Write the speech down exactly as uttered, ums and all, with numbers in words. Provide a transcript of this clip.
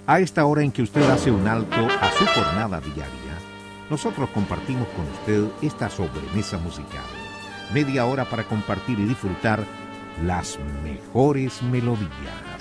A esta hora en que usted hace un alto a su jornada diaria, nosotros compartimos con usted esta sobremesa musical. Media hora para compartir y disfrutar las mejores melodías.